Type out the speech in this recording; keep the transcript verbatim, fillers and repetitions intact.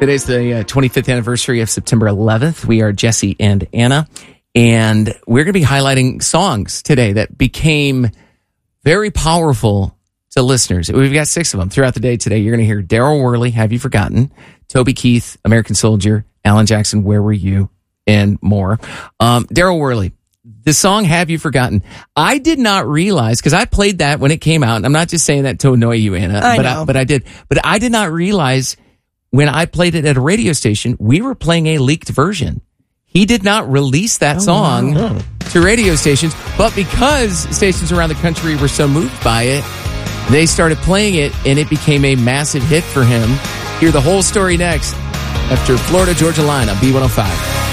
Today's the uh, twenty-fifth anniversary of September eleventh. We are Jesse and Anna, and we're going to be highlighting songs today that became very powerful to listeners. We've got six of them throughout the day today. You're going to hear Daryl Worley, Have You Forgotten? Toby Keith, American Soldier, Alan Jackson, Where Were You? And more. Um, Daryl Worley, the song Have You Forgotten? I did not realize, because I played that when it came out, and I'm not just saying that to annoy you, Anna, I but, know. I, but I did. But I did not realize when I played it at a radio station, we were playing a leaked version. He did not release that Oh, song wow. to radio stations, but because stations around the country were so moved by it, they started playing it, and it became a massive hit for him. Hear the whole story next after Florida Georgia Line on B one oh five.